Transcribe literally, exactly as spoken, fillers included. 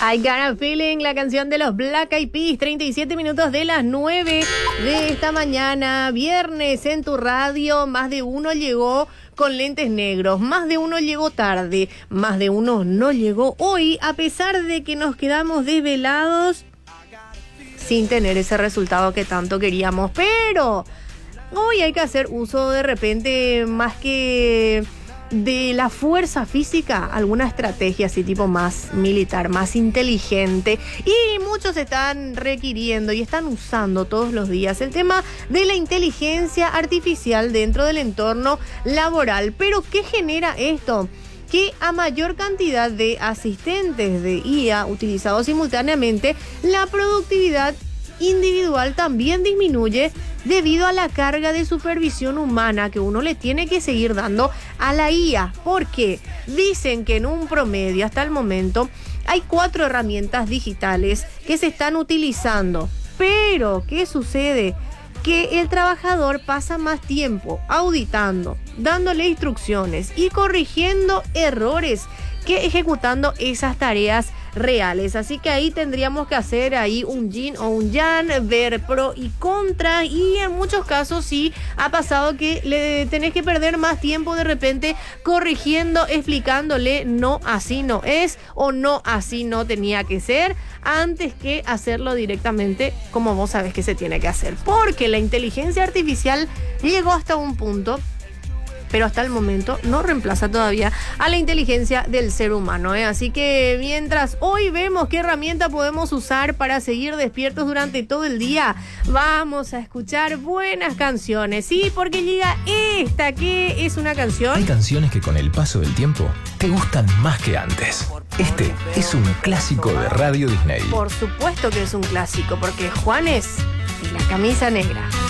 I Got a Feeling, la canción de los Black Eyed Peas, treinta y siete minutos de las nueve de esta mañana, viernes en tu radio. Más de uno llegó con lentes negros, más de uno llegó tarde, más de uno no llegó hoy, a pesar de que nos quedamos desvelados sin tener ese resultado que tanto queríamos. Pero hoy hay que hacer uso de repente más que de la fuerza física, alguna estrategia así tipo más militar, más inteligente, y muchos están requiriendo y están usando todos los días el tema de la inteligencia artificial dentro del entorno laboral. Pero ¿qué genera esto? Que a mayor cantidad de asistentes de I A utilizados simultáneamente, la productividad individual también disminuye debido a la carga de supervisión humana que uno le tiene que seguir dando a la I A. Porque dicen que en un promedio hasta el momento hay cuatro herramientas digitales que se están utilizando. Pero, ¿qué sucede? Que el trabajador pasa más tiempo auditando, dándole instrucciones y corrigiendo errores que ejecutando esas tareas reales. Así que ahí tendríamos que hacer ahí un yin o un yang, ver pro y contra, y en muchos casos sí ha pasado que le tenés que perder más tiempo de repente corrigiendo, explicándole no, así no es, o no, así no tenía que ser, antes que hacerlo directamente como vos sabés que se tiene que hacer. Porque la inteligencia artificial llegó hasta un punto, pero hasta el momento no reemplaza todavía a la inteligencia del ser humano, ¿eh? Así que mientras hoy vemos qué herramienta podemos usar para seguir despiertos durante todo el día, vamos a escuchar buenas canciones. Sí, porque llega esta, que es una canción. Hay canciones que con el paso del tiempo te gustan más que antes. Este es un clásico de Radio Disney. Por supuesto que es un clásico, porque Juanes y la camisa negra.